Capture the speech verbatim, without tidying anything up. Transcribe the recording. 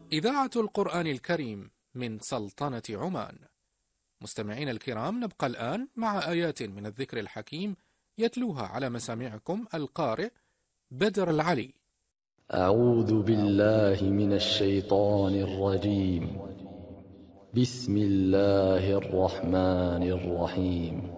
إذاعة القرآن الكريم من سلطنة عمان. مستمعين الكرام، نبقى الآن مع آيات من الذكر الحكيم يتلوها على مسامعكم القارئ بدر العلي. أعوذ بالله من الشيطان الرجيم. بسم الله الرحمن الرحيم.